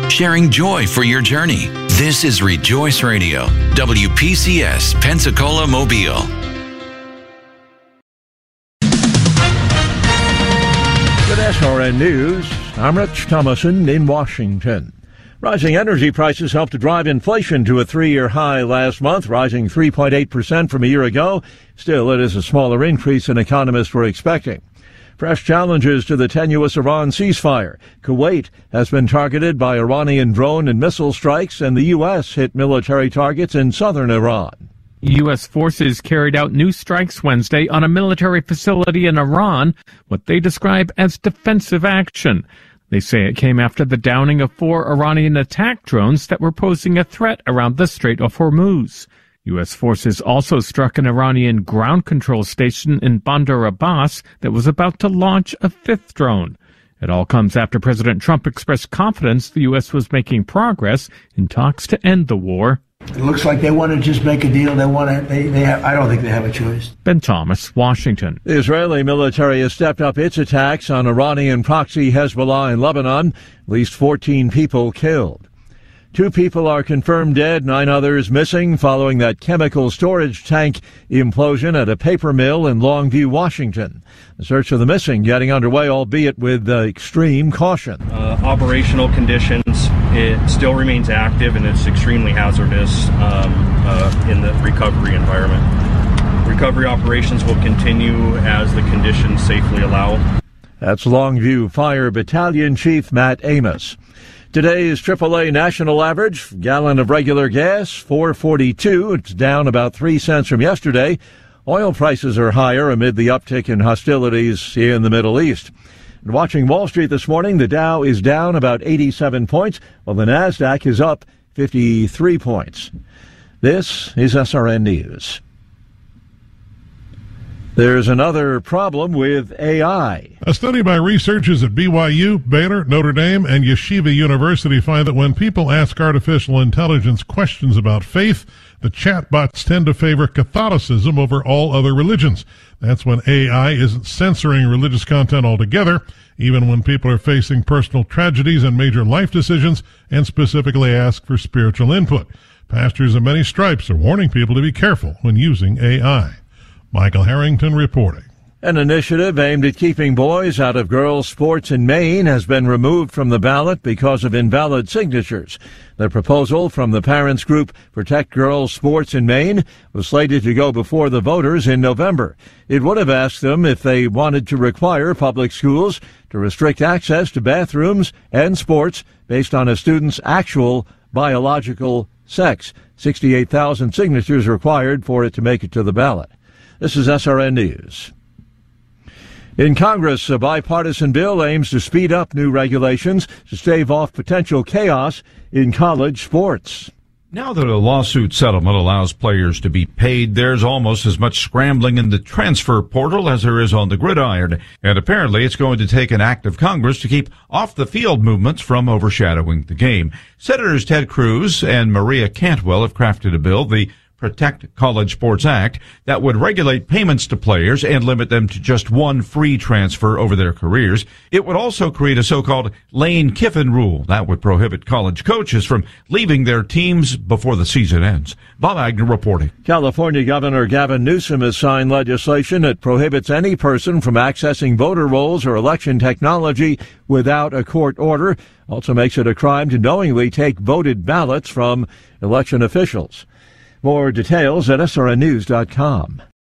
sharing joy for your journey. This is Rejoice Radio, WPCS, Pensacola, Mobile. With SRN News, I'm Rich Thomason in Washington. Rising energy prices helped to drive inflation to a three-year high last month, rising 3.8% from a year ago. Still, it is a smaller increase than economists were expecting. Fresh challenges to the tenuous Iran ceasefire. Kuwait has been targeted by Iranian drone and missile strikes, and the U.S. hit military targets in southern Iran. U.S. forces carried out new strikes Wednesday on a military facility in Iran, what they describe as defensive action. They say it came after the downing of 4 Iranian attack drones that were posing a threat around the Strait of Hormuz. U.S. forces also struck an Iranian ground control station in Bandar Abbas that was about to launch a 5th drone. It all comes after President Trump expressed confidence the U.S. was making progress in talks to end the war. It looks like they want to just make a deal. I don't think they have a choice. Ben Thomas, Washington. The Israeli military has stepped up its attacks on Iranian proxy Hezbollah in Lebanon. At least 14 people killed. 2 people are confirmed dead, 9 others missing following that chemical storage tank implosion at a paper mill in Longview, Washington. The search for the missing getting underway, albeit with extreme caution. Operational conditions, it still remains active and it's extremely hazardous in the recovery environment. Recovery operations will continue as the conditions safely allow. That's Longview Fire Battalion Chief Matt Amos. Today's AAA national average, gallon of regular gas, $4.42. It's down about 3 cents from yesterday. Oil prices are higher amid the uptick in hostilities in the Middle East. And watching Wall Street this morning, the Dow is down about 87 points, while the NASDAQ is up 53 points. This is SRN News. There's another problem with AI. A study by researchers at BYU, Baylor, Notre Dame, and Yeshiva University find that when people ask artificial intelligence questions about faith, the chatbots tend to favor Catholicism over all other religions. That's when AI isn't censoring religious content altogether, even when people are facing personal tragedies and major life decisions and specifically ask for spiritual input. Pastors of many stripes are warning people to be careful when using AI. Michael Harrington reporting. An initiative aimed at keeping boys out of girls' sports in Maine has been removed from the ballot because of invalid signatures. The proposal from the parents group Protect Girls' Sports in Maine was slated to go before the voters in November. It would have asked them if they wanted to require public schools to restrict access to bathrooms and sports based on a student's actual biological sex. 68,000 signatures required for it to make it to the ballot. This is SRN News. In Congress, a bipartisan bill aims to speed up new regulations to stave off potential chaos in college sports. Now that a lawsuit settlement allows players to be paid, there's almost as much scrambling in the transfer portal as there is on the gridiron. And apparently it's going to take an act of Congress to keep off-the-field movements from overshadowing the game. Senators Ted Cruz and Maria Cantwell have crafted a bill, the Protect College Sports Act, that would regulate payments to players and limit them to just one free transfer over their careers. It would also create a so-called Lane Kiffin rule that would prohibit college coaches from leaving their teams before the season ends. Bob Agnew reporting. California Governor Gavin Newsom has signed legislation that prohibits any person from accessing voter rolls or election technology without a court order. Also makes it a crime to knowingly take voted ballots from election officials. More details at srnnews.com.